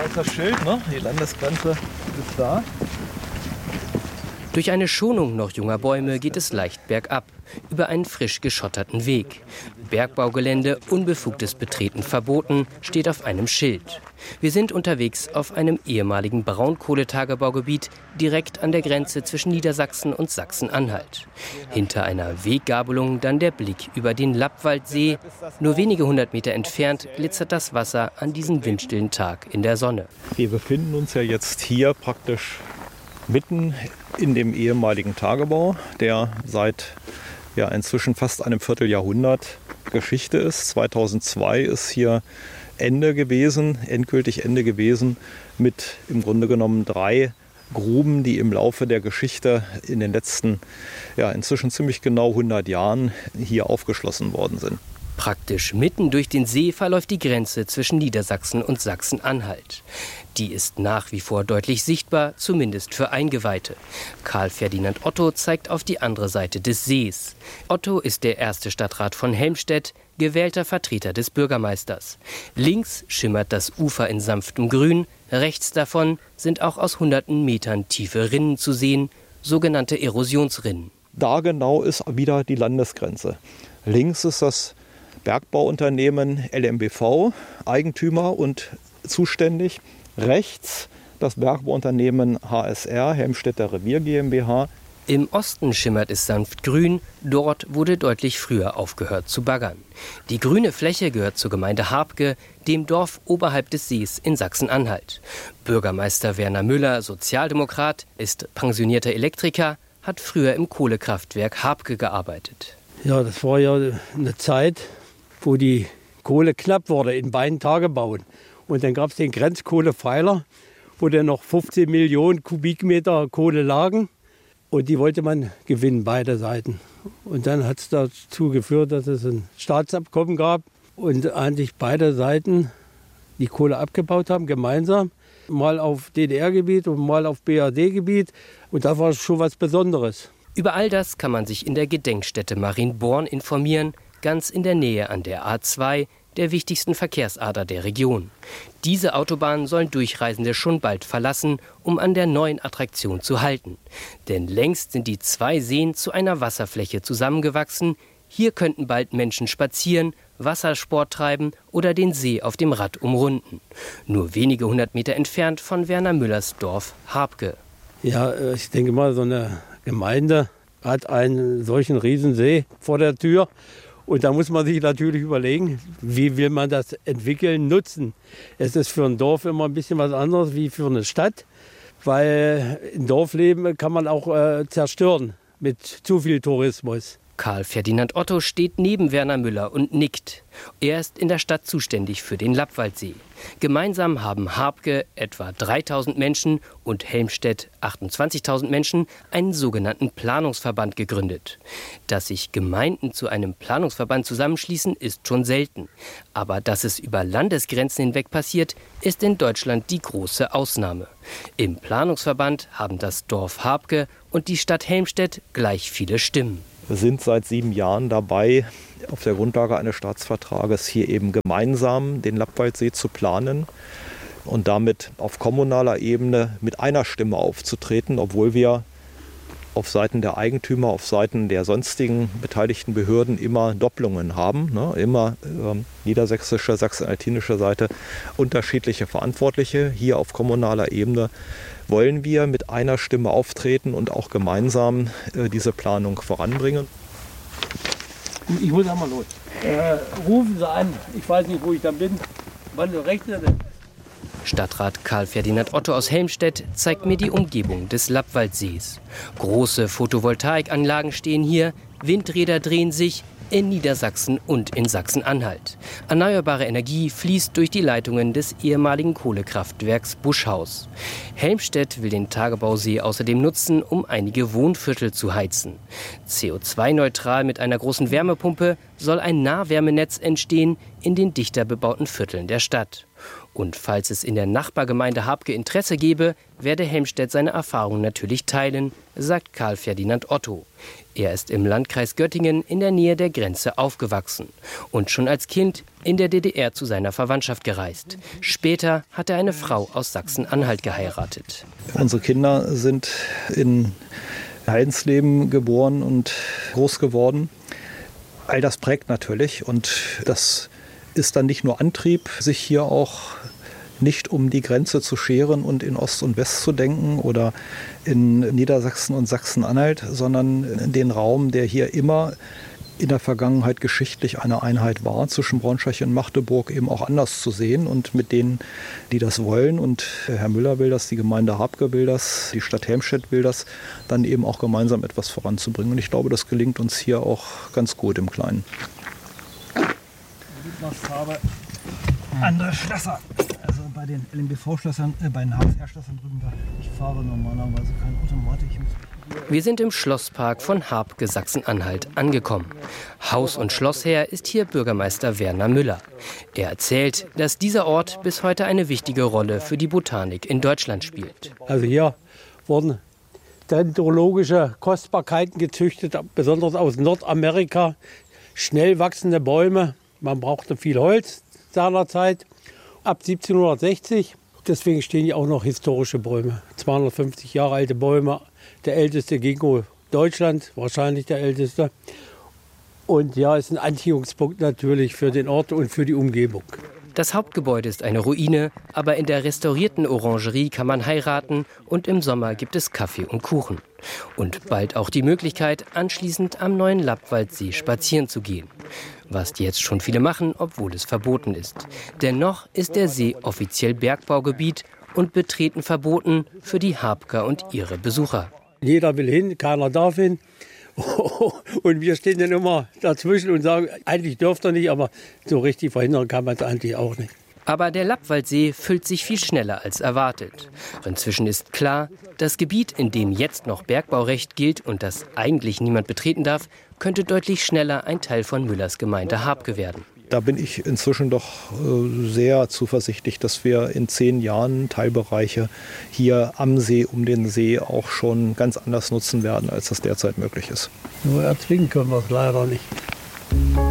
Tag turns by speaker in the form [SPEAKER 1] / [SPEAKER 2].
[SPEAKER 1] ist das Schild, ne? Die Landesgrenze ist da.
[SPEAKER 2] Durch eine Schonung noch junger Bäume geht es leicht bergab, über einen frisch geschotterten Weg. Bergbaugelände, unbefugtes Betreten verboten, steht auf einem Schild. Wir sind unterwegs auf einem ehemaligen Braunkohletagebaugebiet, direkt an der Grenze zwischen Niedersachsen und Sachsen-Anhalt. Hinter einer Weggabelung dann der Blick über den Lappwaldsee. Nur wenige 100 Meter entfernt glitzert das Wasser an diesem windstillen Tag in der Sonne.
[SPEAKER 1] Wir befinden uns ja jetzt hier praktisch mitten in dem ehemaligen Tagebau, der seit inzwischen fast einem Vierteljahrhundert Geschichte ist. 2002 ist hier endgültig Ende gewesen mit im Grunde genommen 3 Gruben, die im Laufe der Geschichte in den letzten, inzwischen ziemlich genau 100 Jahren hier aufgeschlossen worden sind.
[SPEAKER 2] Praktisch mitten durch den See verläuft die Grenze zwischen Niedersachsen und Sachsen-Anhalt. Die ist nach wie vor deutlich sichtbar, zumindest für Eingeweihte. Karl Ferdinand Otto zeigt auf die andere Seite des Sees. Otto ist der erste Stadtrat von Helmstedt, gewählter Vertreter des Bürgermeisters. Links schimmert das Ufer in sanftem Grün, rechts davon sind auch aus hunderten Metern tiefe Rinnen zu sehen, sogenannte Erosionsrinnen.
[SPEAKER 1] Da genau ist wieder die Landesgrenze. Links ist das Bergbauunternehmen LMBV, Eigentümer und zuständig. Rechts das Bergbauunternehmen HSR, Helmstedter Revier GmbH.
[SPEAKER 2] Im Osten schimmert es sanft grün, dort wurde deutlich früher aufgehört zu baggern. Die grüne Fläche gehört zur Gemeinde Habke, dem Dorf oberhalb des Sees in Sachsen-Anhalt. Bürgermeister Werner Müller, Sozialdemokrat, ist pensionierter Elektriker, hat früher im Kohlekraftwerk Habke gearbeitet.
[SPEAKER 3] Ja, das war ja eine Zeit, wo die Kohle knapp wurde in beiden Tagebauen. Und dann gab es den Grenzkohlepfeiler, wo dann noch 15 Millionen Kubikmeter Kohle lagen. Und die wollte man gewinnen, beide Seiten. Und dann hat es dazu geführt, dass es ein Staatsabkommen gab und eigentlich beide Seiten die Kohle abgebaut haben, gemeinsam. Mal auf DDR-Gebiet und mal auf BRD-Gebiet. Und da war es schon was Besonderes.
[SPEAKER 2] Über all das kann man sich in der Gedenkstätte Marienborn informieren, ganz in der Nähe an der A2, der wichtigsten Verkehrsader der Region. Diese Autobahn sollen Durchreisende schon bald verlassen, um an der neuen Attraktion zu halten. Denn längst sind die 2 Seen zu einer Wasserfläche zusammengewachsen. Hier könnten bald Menschen spazieren, Wassersport treiben oder den See auf dem Rad umrunden. Nur wenige 100 Meter entfernt von Werner Müllers Dorf Habke.
[SPEAKER 3] Ja, ich denke mal, so eine Gemeinde hat einen solchen Riesensee vor der Tür. Und da muss man sich natürlich überlegen, wie will man das entwickeln, nutzen. Es ist für ein Dorf immer ein bisschen was anderes wie für eine Stadt, weil ein Dorfleben kann man auch zerstören mit zu viel Tourismus.
[SPEAKER 2] Karl Ferdinand Otto steht neben Werner Müller und nickt. Er ist in der Stadt zuständig für den Lappwaldsee. Gemeinsam haben Habke etwa 3.000 Menschen und Helmstedt 28.000 Menschen einen sogenannten Planungsverband gegründet. Dass sich Gemeinden zu einem Planungsverband zusammenschließen, ist schon selten. Aber dass es über Landesgrenzen hinweg passiert, ist in Deutschland die große Ausnahme. Im Planungsverband haben das Dorf Habke und die Stadt Helmstedt gleich viele Stimmen.
[SPEAKER 1] Wir sind seit 7 Jahren dabei, auf der Grundlage eines Staatsvertrages hier eben gemeinsam den Lappwaldsee zu planen und damit auf kommunaler Ebene mit einer Stimme aufzutreten, obwohl wir auf Seiten der Eigentümer, auf Seiten der sonstigen beteiligten Behörden immer Doppelungen haben, immer niedersächsische, sachsen-altinische Seite unterschiedliche Verantwortliche. Hier auf kommunaler Ebene wollen wir mit einer Stimme auftreten und auch gemeinsam diese Planung voranbringen.
[SPEAKER 3] Ich muss einmal los. Rufen Sie an, ich weiß nicht, wo ich dann bin. Wann rechnet er denn?
[SPEAKER 2] Stadtrat Karl Ferdinand Otto aus Helmstedt zeigt mir die Umgebung des Lappwaldsees. Große Photovoltaikanlagen stehen hier, Windräder drehen sich in Niedersachsen und in Sachsen-Anhalt. Erneuerbare Energie fließt durch die Leitungen des ehemaligen Kohlekraftwerks Buschhaus. Helmstedt will den Tagebausee außerdem nutzen, um einige Wohnviertel zu heizen. CO2-neutral mit einer großen Wärmepumpe soll ein Nahwärmenetz entstehen in den dichter bebauten Vierteln der Stadt. Und falls es in der Nachbargemeinde Habke Interesse gäbe, werde Helmstedt seine Erfahrungen natürlich teilen, sagt Karl Ferdinand Otto. Er ist im Landkreis Göttingen in der Nähe der Grenze aufgewachsen und schon als Kind in der DDR zu seiner Verwandtschaft gereist. Später hat er eine Frau aus Sachsen-Anhalt geheiratet.
[SPEAKER 1] Unsere Kinder sind in Heidensleben geboren und groß geworden. All das prägt natürlich und das ist dann nicht nur Antrieb, sich hier auch nicht um die Grenze zu scheren und in Ost und West zu denken oder in Niedersachsen und Sachsen-Anhalt, sondern den Raum, der hier immer in der Vergangenheit geschichtlich eine Einheit war, zwischen Braunschweig und Magdeburg eben auch anders zu sehen und mit denen, die das wollen. Und Herr Müller will das, die Gemeinde Habke will das, die Stadt Helmstedt will das, dann eben auch gemeinsam etwas voranzubringen. Und ich glaube, das gelingt uns hier auch ganz gut im Kleinen.
[SPEAKER 4] Farbe andere Schlösser. Also bei den LMBV-Schlössern, bei den HSR-Schlössern drüben da. Ich fahre normalerweise keine Automatik.
[SPEAKER 2] Wir sind im Schlosspark von Habke, Sachsen-Anhalt, angekommen. Haus- und Schlossherr ist hier Bürgermeister Werner Müller. Er erzählt, dass dieser Ort bis heute eine wichtige Rolle für die Botanik in Deutschland spielt.
[SPEAKER 3] Also hier wurden dendrologische Kostbarkeiten gezüchtet, besonders aus Nordamerika. Schnell wachsende Bäume. Man brauchte viel Holz seinerzeit, ab 1760. Deswegen stehen hier auch noch historische Bäume. 250 Jahre alte Bäume, der älteste Ginkgo Deutschlands, wahrscheinlich der älteste. Und ja, ist ein Anziehungspunkt natürlich für den Ort und für die Umgebung.
[SPEAKER 2] Das Hauptgebäude ist eine Ruine, aber in der restaurierten Orangerie kann man heiraten und im Sommer gibt es Kaffee und Kuchen. Und bald auch die Möglichkeit, anschließend am neuen Lappwaldsee spazieren zu gehen. Was jetzt schon viele machen, obwohl es verboten ist. Dennoch ist der See offiziell Bergbaugebiet und Betreten verboten für die Habker und ihre Besucher.
[SPEAKER 3] Jeder will hin, keiner darf hin. Und wir stehen dann immer dazwischen und sagen, eigentlich dürft ihr nicht, aber so richtig verhindern kann man es eigentlich auch nicht.
[SPEAKER 2] Aber der Lappwaldsee füllt sich viel schneller als erwartet. Inzwischen ist klar, das Gebiet, in dem jetzt noch Bergbaurecht gilt und das eigentlich niemand betreten darf, könnte deutlich schneller ein Teil von Müllers Gemeinde Habke werden.
[SPEAKER 1] Da bin ich inzwischen doch sehr zuversichtlich, dass wir in 10 Jahren Teilbereiche hier am See, um den See auch schon ganz anders nutzen werden, als das derzeit möglich ist.
[SPEAKER 3] Nur erzwingen können wir es leider nicht.